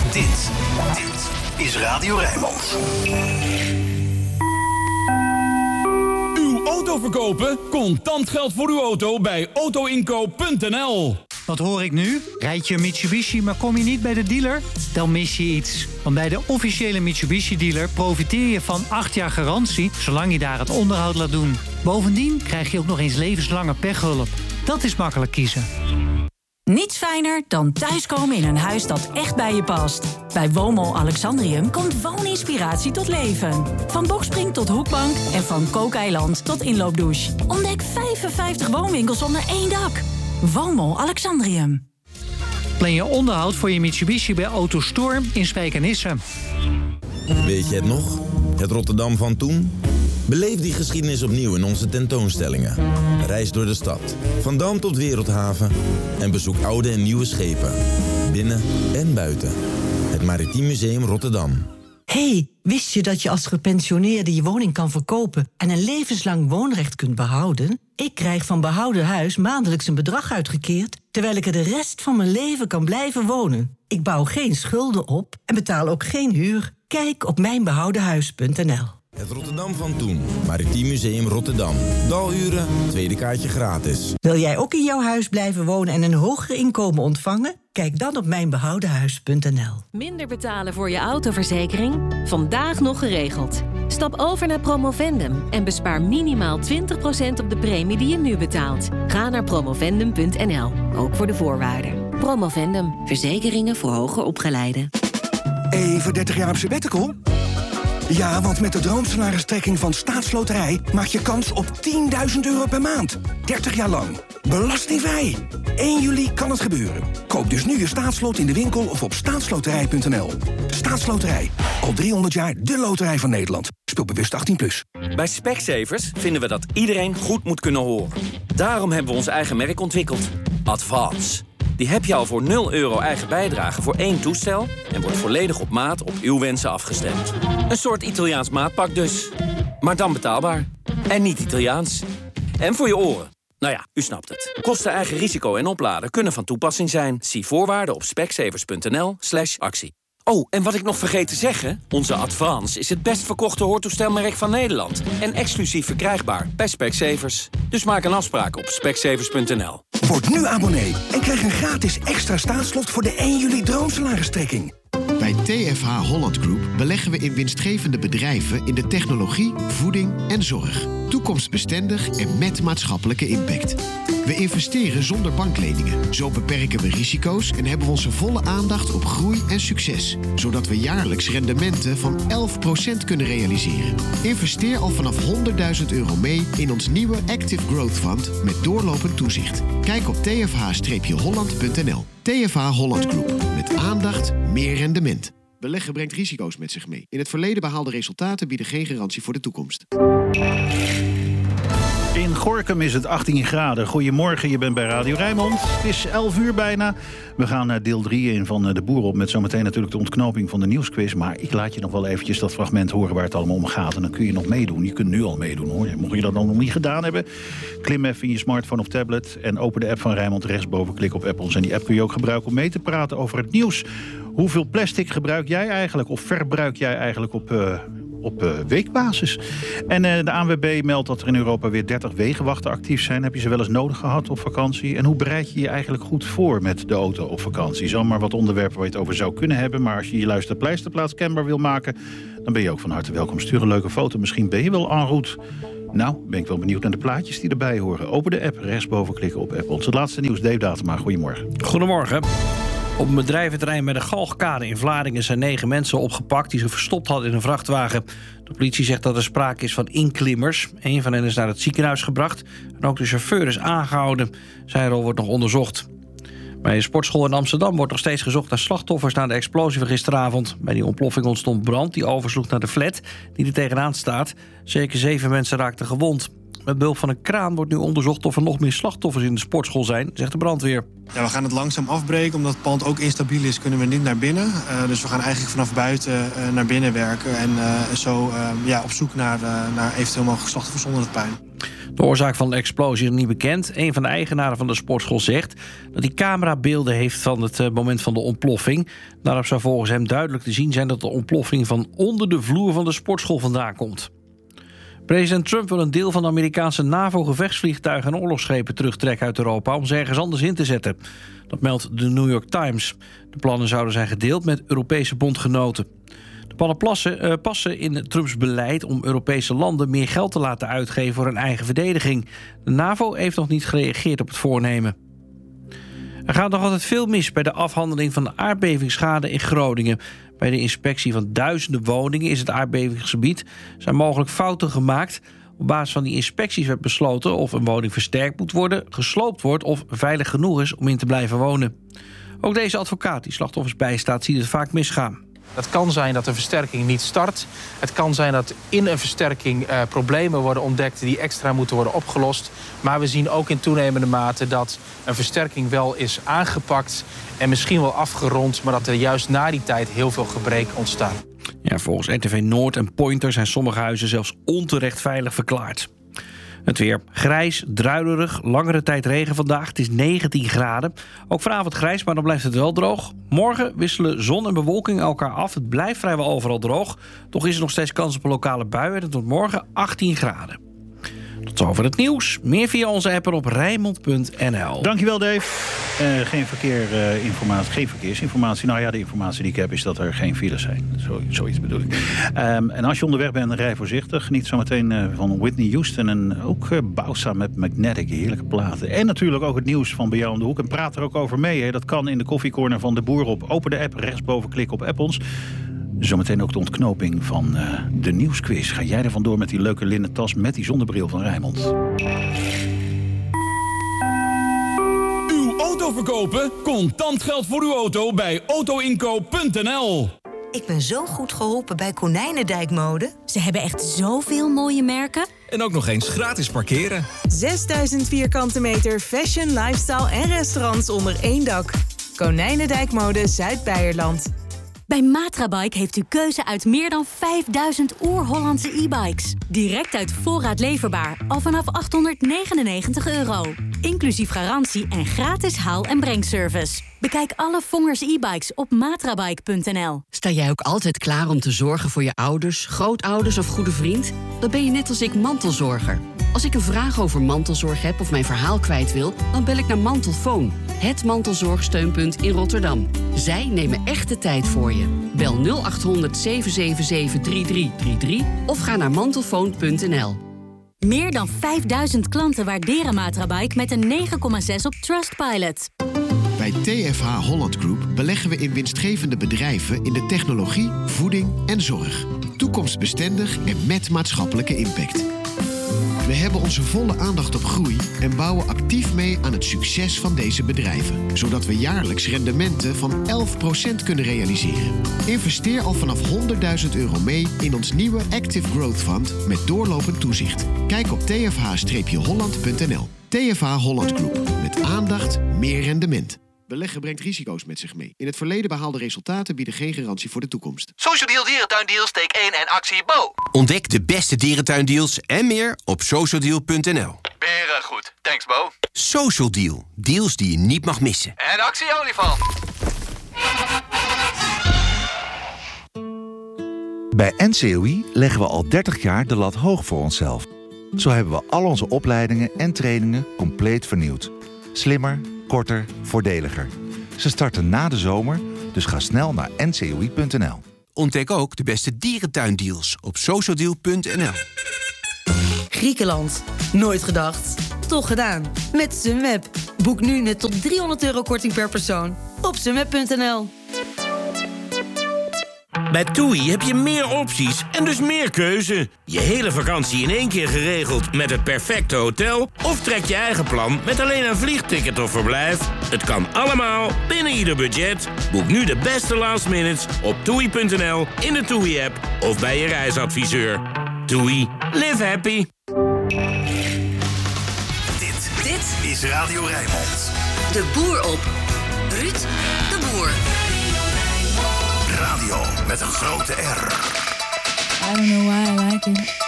Dit is Radio Rijnmond. Uw auto verkopen? Contant geld voor uw auto bij autoinkoop.nl. Wat hoor ik nu? Rijd je een Mitsubishi, maar kom je niet bij de dealer? Dan mis je iets. Want bij de officiële Mitsubishi-dealer profiteer je van 8 jaar garantie, zolang je daar het onderhoud laat doen. Bovendien krijg je ook nog eens levenslange pechhulp. Dat is makkelijk kiezen. Niets fijner dan thuiskomen in een huis dat echt bij je past. Bij Woonmol Alexandrium komt wooninspiratie tot leven. Van bokspring tot hoekbank en van kookeiland tot inloopdouche. Ontdek 55 woonwinkels onder één dak. Woonmol Alexandrium. Plan je onderhoud voor je Mitsubishi bij Autostorm in Spijkenisse. Weet je het nog? Het Rotterdam van toen? Beleef die geschiedenis opnieuw in onze tentoonstellingen. Reis door de stad, van Dam tot Wereldhaven. En bezoek oude en nieuwe schepen. Binnen en buiten. Het Maritiem Museum Rotterdam. Hey, wist je dat je als gepensioneerde je woning kan verkopen en een levenslang woonrecht kunt behouden? Ik krijg van Behouden Huis maandelijks een bedrag uitgekeerd, terwijl ik er de rest van mijn leven kan blijven wonen. Ik bouw geen schulden op en betaal ook geen huur. Kijk op mijnbehoudenhuis.nl. Het Rotterdam van toen. Maritiem Museum Rotterdam. Daluren, tweede kaartje gratis. Wil jij ook in jouw huis blijven wonen en een hoger inkomen ontvangen? Kijk dan op mijnbehoudenhuis.nl. Minder betalen voor je autoverzekering? Vandaag nog geregeld. Stap over naar Promovendum en bespaar minimaal 20% op de premie die je nu betaalt. Ga naar promovendum.nl, ook voor de voorwaarden. Promovendum, verzekeringen voor hoger opgeleiden. Even 30 jaar op sabbatical? Ja, want met de droomsalaristrekking van Staatsloterij maak je kans op €10.000 per maand. 30 jaar lang. Belastingvrij. 1 juli kan het gebeuren. Koop dus nu je staatslot in de winkel of op staatsloterij.nl. Staatsloterij. Al 300 jaar de loterij van Nederland. Speel bewust 18+. Bij Specsavers vinden we dat iedereen goed moet kunnen horen. Daarom hebben we ons eigen merk ontwikkeld. Advance. Die heb je al voor €0 eigen bijdrage voor 1 toestel en wordt volledig op maat op uw wensen afgestemd. Een soort Italiaans maatpak dus. Maar dan betaalbaar. En niet Italiaans. En voor je oren. Nou ja, u snapt het. Kosten, eigen risico en opladen kunnen van toepassing zijn. Zie voorwaarden op specsavers.nl/actie. Oh, en wat ik nog vergeet te zeggen, onze Advance is het best verkochte hoortoestelmerk van Nederland. En exclusief verkrijgbaar bij Specsavers. Dus maak een afspraak op specsavers.nl. Word nu abonnee en krijg een gratis extra staatslot voor de 1 juli droomsalaristrekking. Bij TFH Holland Group beleggen we in winstgevende bedrijven in de technologie, voeding en zorg. Toekomstbestendig en met maatschappelijke impact. We investeren zonder bankleningen. Zo beperken we risico's en hebben we onze volle aandacht op groei en succes. Zodat we jaarlijks rendementen van 11% kunnen realiseren. Investeer al vanaf €100.000 mee in ons nieuwe Active Growth Fund met doorlopend toezicht. Kijk op tfh-holland.nl. TFH Holland Group. Met aandacht, meer rendement. Beleggen brengt risico's met zich mee. In het verleden behaalde resultaten bieden geen garantie voor de toekomst. In Gorinchem is het 18 graden. Goedemorgen, je bent bij Radio Rijnmond. Het is 11 uur bijna. We gaan naar deel 3 in van De Boer op. Met zometeen natuurlijk de ontknoping van de nieuwsquiz. Maar ik laat je nog wel eventjes dat fragment horen waar het allemaal om gaat. En dan kun je nog meedoen. Je kunt nu al meedoen hoor. Mocht je dat dan nog niet gedaan hebben, klim even in je smartphone of tablet. En open de app van Rijnmond rechtsboven. Klik op Apples. En die app kun je ook gebruiken om mee te praten over het nieuws. Hoeveel plastic gebruik jij eigenlijk? Of verbruik jij eigenlijk op weekbasis? En de ANWB meldt dat er in Europa weer 30 wegenwachten actief zijn. Heb je ze wel eens nodig gehad op vakantie? En hoe bereid je je eigenlijk goed voor met de auto op vakantie? Zomaar wat onderwerpen waar je het over zou kunnen hebben. Maar als je je luisterpleisterplaats kenbaar wil maken, dan ben je ook van harte welkom. Stuur een leuke foto. Misschien ben je wel en route. Nou, ben ik wel benieuwd naar de plaatjes die erbij horen. Open de app, rechtsboven klikken op Apple. Het laatste nieuws, Dave Datema. Goedemorgen. Goedemorgen. Op een bedrijventerrein bij de Galgkade in Vlaardingen zijn 9 mensen opgepakt die ze verstopt hadden in een vrachtwagen. De politie zegt dat er sprake is van inklimmers. Een van hen is naar het ziekenhuis gebracht. En ook de chauffeur is aangehouden. Zijn rol wordt nog onderzocht. Bij een sportschool in Amsterdam wordt nog steeds gezocht naar slachtoffers na de explosie van gisteravond. Bij die ontploffing ontstond brand die oversloeg naar de flat die er tegenaan staat. Zeker 7 mensen raakten gewond. Met behulp van een kraan wordt nu onderzocht of er nog meer slachtoffers in de sportschool zijn, zegt de brandweer. Ja, we gaan het langzaam afbreken. Omdat het pand ook instabiel is, kunnen we niet naar binnen. Dus we gaan eigenlijk vanaf buiten naar binnen werken. En zo op zoek naar eventueel mogelijke slachtoffers onder het puin. De oorzaak van de explosie is niet bekend. Een van de eigenaren van de sportschool zegt dat hij camerabeelden heeft van het moment van de ontploffing. Daarop zou volgens hem duidelijk te zien zijn dat de ontploffing van onder de vloer van de sportschool vandaan komt. President Trump wil een deel van de Amerikaanse NAVO-gevechtsvliegtuigen en oorlogsschepen terugtrekken uit Europa om ze ergens anders in te zetten. Dat meldt de New York Times. De plannen zouden zijn gedeeld met Europese bondgenoten. De plannen passen in Trumps beleid om Europese landen meer geld te laten uitgeven voor hun eigen verdediging. De NAVO heeft nog niet gereageerd op het voornemen. Er gaat nog altijd veel mis bij de afhandeling van de aardbevingsschade in Groningen. Bij de inspectie van duizenden woningen in het aardbevingsgebied zijn mogelijk fouten gemaakt. Op basis van die inspecties werd besloten of een woning versterkt moet worden, gesloopt wordt of veilig genoeg is om in te blijven wonen. Ook deze advocaat die slachtoffers bijstaat ziet het vaak misgaan. Het kan zijn dat de versterking niet start. Het kan zijn dat in een versterking problemen worden ontdekt die extra moeten worden opgelost. Maar we zien ook in toenemende mate dat een versterking wel is aangepakt en misschien wel afgerond, maar dat er juist na die tijd heel veel gebreken ontstaan. Ja, volgens RTV Noord en Pointer zijn sommige huizen zelfs onterecht veilig verklaard. Het weer grijs, druilerig, langere tijd regen vandaag. Het is 19 graden. Ook vanavond grijs, maar dan blijft het wel droog. Morgen wisselen zon en bewolking elkaar af. Het blijft vrijwel overal droog. Toch is er nog steeds kans op een lokale bui. En het wordt morgen 18 graden. Tot zover het nieuws. Meer via onze app en op Rijnmond.nl. Dankjewel, Dave. Geen verkeersinformatie. Nou ja, de informatie die ik heb is dat er geen files zijn. Zoiets bedoel ik. En als je onderweg bent, rij voorzichtig. Geniet zometeen van Whitney Houston en ook Bausa met Magnetic. Heerlijke platen. En natuurlijk ook het nieuws van bij jou om de hoek. En praat er ook over mee. Hè. Dat kan in de koffiecorner van De Boer op. Open de app, rechtsboven klik op app ons. Zometeen ook de ontknoping van de nieuwsquiz. Ga jij er vandoor met die leuke linnen tas met die zonnebril van Rijnmond? Uw auto verkopen? Contant geld voor uw auto bij autoinkoop.nl. Ik ben zo goed geholpen bij Konijnendijkmode. Ze hebben echt zoveel mooie merken. En ook nog eens gratis parkeren. 6000 vierkante meter fashion, lifestyle en restaurants onder één dak. Konijnendijkmode Zuid-Beierland. Bij Matrabike heeft u keuze uit meer dan 5000 oer-Hollandse e-bikes. Direct uit voorraad leverbaar, al vanaf €899. Inclusief garantie en gratis haal- en brengservice. Bekijk alle Vongers e-bikes op matrabike.nl. Sta jij ook altijd klaar om te zorgen voor je ouders, grootouders of goede vriend? Dan ben je net als ik mantelzorger. Als ik een vraag over mantelzorg heb of mijn verhaal kwijt wil, dan bel ik naar Mantelfoon, het mantelzorgsteunpunt in Rotterdam. Zij nemen echt de tijd voor je. Bel 0800 777 3333 of ga naar mantelfoon.nl. Meer dan 5000 klanten waarderen Matrabike met een 9,6 op Trustpilot. Bij TFH Holland Group beleggen we in winstgevende bedrijven in de technologie, voeding en zorg. Toekomstbestendig en met maatschappelijke impact. We hebben onze volle aandacht op groei en bouwen actief mee aan het succes van deze bedrijven. Zodat we jaarlijks rendementen van 11% kunnen realiseren. Investeer al vanaf €100.000 mee in ons nieuwe Active Growth Fund met doorlopend toezicht. Kijk op tfh-holland.nl. TFH Holland Group. Met aandacht, meer rendement. Beleggen brengt risico's met zich mee. In het verleden behaalde resultaten bieden geen garantie voor de toekomst. Social Deal Dierentuindeals, steek 1 en actie Bo. Ontdek de beste dierentuindeals en meer op socialdeal.nl. Beren goed. Thanks Bo. Social Deal. Deals die je niet mag missen. En actie olifant. Bij NCOI leggen we al 30 jaar de lat hoog voor onszelf. Zo hebben we al onze opleidingen en trainingen compleet vernieuwd. Slimmer, korter, voordeliger. Ze starten na de zomer, dus ga snel naar ncoi.nl. Ontdek ook de beste dierentuindeals op socialdeal.nl. Griekenland. Nooit gedacht. Toch gedaan. Met Sunweb. Boek nu net tot €300 korting per persoon. Op sunweb.nl. Bij TUI heb je meer opties en dus meer keuze. Je hele vakantie in één keer geregeld met het perfecte hotel? Of trek je eigen plan met alleen een vliegticket of verblijf? Het kan allemaal binnen ieder budget. Boek nu de beste last minutes op TUI.nl, in de TUI-app of bij je reisadviseur. TUI. Live happy. Dit is Radio Rijnmond. De Boer op. Ruud de Boer. Radio met een grote R. I don't know why I like it.